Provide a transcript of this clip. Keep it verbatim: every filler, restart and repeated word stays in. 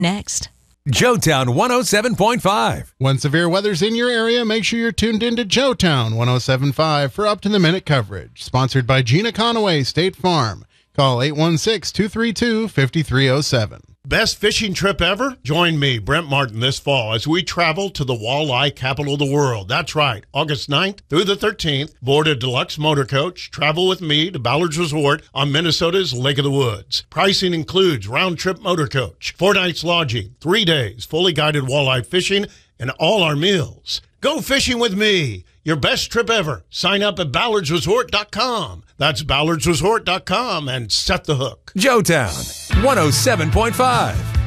next. Joetown one oh seven point five. When severe weather's in your area, make sure you're tuned in to Joetown one oh seven point five for up-to-the-minute coverage. Sponsored by Gina Conaway, State Farm. Call eight one six, two three two, five three zero seven. Best fishing trip ever? Join me, Brent Martin, this fall as we travel to the walleye capital of the world. That's right, August ninth through the thirteenth. Board a deluxe motor coach. Travel with me to Ballard's Resort on Minnesota's Lake of the Woods. Pricing includes round-trip motor coach, four nights lodging, three days, fully guided walleye fishing, and all our meals. Go fishing with me. Your best trip ever. Sign up at ballards resort dot com. That's ballards resort dot com and set the hook. Joetown one oh seven point five.